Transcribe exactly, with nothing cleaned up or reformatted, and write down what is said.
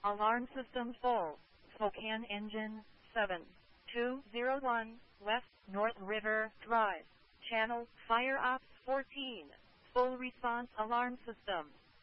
Alarm system full. Spokane engine, seven two zero one, West North River Drive. Channel, Fire Ops fourteen. Full response alarm system.